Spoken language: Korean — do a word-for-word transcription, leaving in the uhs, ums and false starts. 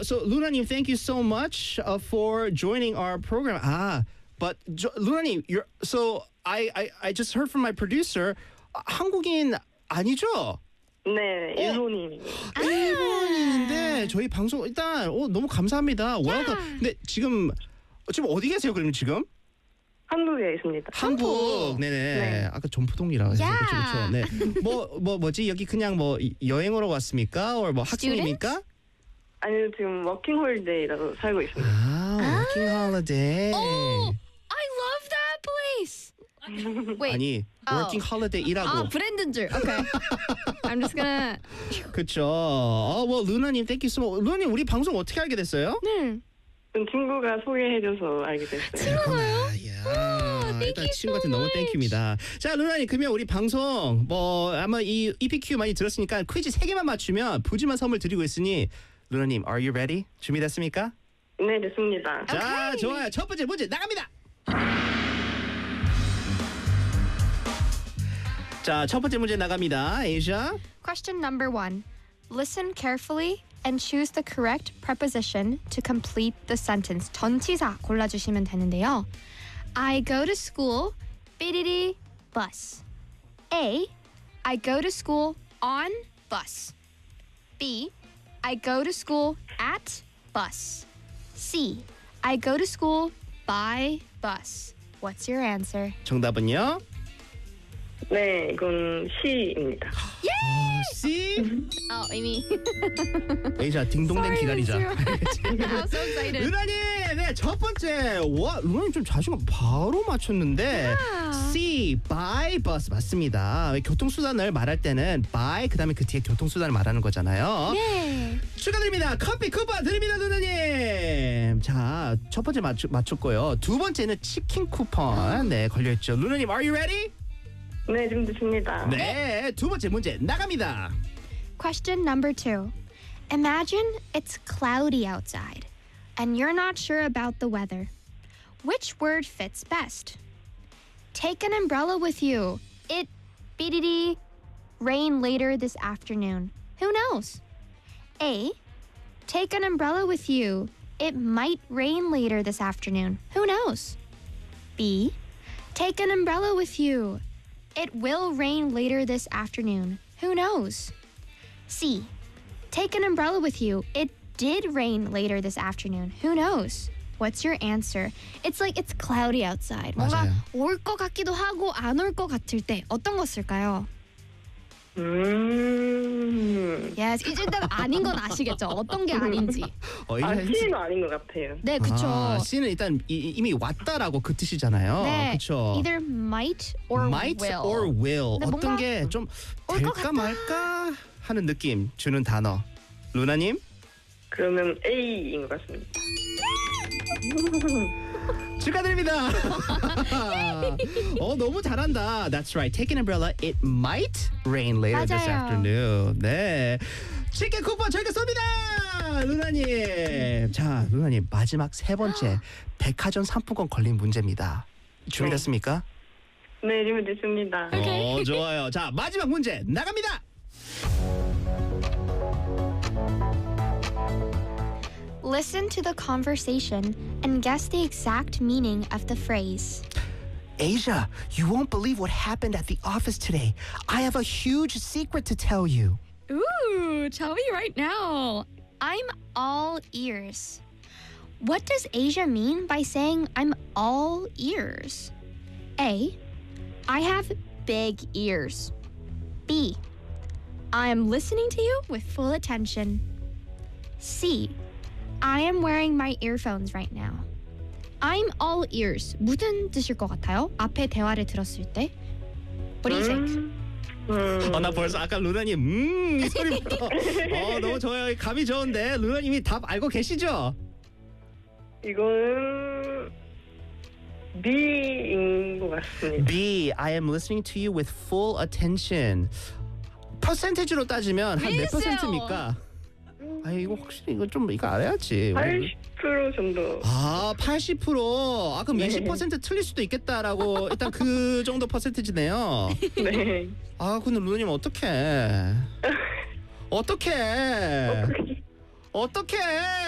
Uh, so Luna님, thank you so much uh, for joining our program. Ah, but jo- Luna님, you're so I, I I just heard from my producer. 아, 한국인 아니죠? 네, 일본인. 일본인인데 저희 방송 일단 어, 너무 감사합니다. welcome. 근데 지금 지금 어디 계세요? 그러면 지금? 한국에 있습니다. 한국. 네네. 네. 아까 점포동이라고 해서 야. 그렇죠. 네. 뭐 뭐 뭐지 여기 그냥 뭐 여행으로 왔습니까? or 뭐 학생입니까? 아니요, 지금 워킹 홀리데이라서 살고 있습니다. 아, working holiday. Oh, I love that place. Wait. 아니 Oh. working holiday이라고. 아, 브랜드인 줄. Okay. I'm just gonna. 그렇죠. 어, 뭐 루나님, thank you so much. 루나님 우리 방송 어떻게 알게 됐어요? 네. 전 친구가 소개해줘서 알게 됐어요. 아, 야. thank 일단 you 친구한테 so 너무 much. 땡큐입니다. 자, 루나님 그러면 우리 방송 뭐 아마 이 이피큐 많이 들었으니까 퀴즈 세 개만 맞추면 푸짐한 선물 드리고 있으니 루나님, are you ready? 준비됐습니까? 네, 됐습니다. 자, 오케이. 좋아요. 첫 번째 문제 나갑니다. 자, 첫 번째 문제 나갑니다. 에이샤. Question number one. Listen carefully and choose the correct preposition to complete the sentence. 전치사 골라주시면 되는데요. I go to school, 삐리리 bus. A. I go to school on bus. B. I go to school at bus. C. I go to school by bus. What's your answer? 정답은요? 네, 이건 C입니다. C. 어, 이미. 에이샤 딩동댕 기다리자. I'm so excited. 루나님, 네, 첫 번째. 와, 루나님 좀 자신감 바로 맞췄는데 C, by bus 맞습니다. 교통수단을 말할 때는 by 그다음에 그 뒤에 교통수단을 말하는 거잖아요. 네. 축하드립니다. 커피 쿠폰 드립니다, 루나님. 자, 첫 번째 맞추, 맞췄고요. 두 번째는 치킨 쿠폰 네 걸려있죠. 루나님, are you ready? 네, 지금 됐습니다. 네, 두 번째 문제 나갑니다. Question number two. Imagine it's cloudy outside and you're not sure about the weather. Which word fits best? Take an umbrella with you. It biddy rain later this afternoon. Who knows? A. Take an umbrella with you. It might rain later this afternoon. Who knows? B. Take an umbrella with you. It will rain later this afternoon. Who knows? C. Take an umbrella with you. It did rain later this afternoon. Who knows? What's your answer? It's like it's cloudy outside. 뭔가 맞아요. 올 것 같기도 하고 안 올 것 같을 때 어떤 거 쓸까요? 음. Yes, 이제 일단 아닌 건 아시겠죠? 어떤 게 아닌지. 어, 아, 이거 C는 아닌 것 같아요. 네, 그쵸. 아, C는 일단 이, 이미 왔다라고 그 뜻이잖아요. 네, 그렇죠. either might or might will. or will. 근데 어떤 뭔가 게 좀 올것 될까 같다. 말까 하는 느낌 주는 단어. 루나님? 그러면 A인 것 같습니다. 축하드립니다. 어 너무 잘한다. That's right. Take an umbrella. It might rain later this 맞아요. afternoon. 네. 치킨 쿠폰 저희가 쏩니다. 루나님. 자, 루나님 마지막 세 번째 백화점 상품권 걸린 문제입니다. 준비됐습니까? 네, 지금 됐습니다. 어, 좋아요. 자, 마지막 문제 나갑니다. Listen to the conversation and guess the exact meaning of the phrase. Asia, you won't believe what happened at the office today. I have a huge secret to tell you. Ooh, tell me right now. I'm all ears. What does Asia mean by saying I'm all ears? A. I have big ears. B. I am listening to you with full attention. C. I am wearing my earphones right now. I'm all ears. 무슨 뜻일 것 같아요? 앞에 대화를 들었을 때. What do you think? 음. 어, 나 벌써 아까 루나님 음, 이 소리부터 어, 너무 좋아요. 감이 좋은데 루나님이 답 알고 계시죠? 이거는 B인 것 같습니다. B. I am listening to you with full attention. 퍼센테이지로 따지면 한 몇 글쎄요. 퍼센트입니까? 아 이거 확실히 이거 좀 이거 알아야지. 팔십 퍼센트 정도. 아 팔십 퍼센트. 아 그럼 네. 이십 퍼센트 틀릴 수도 있겠다라고 일단 그 정도 퍼센테이지네요. 네. 아 근데 루나님 어떡해? 어떡해? 어떡해?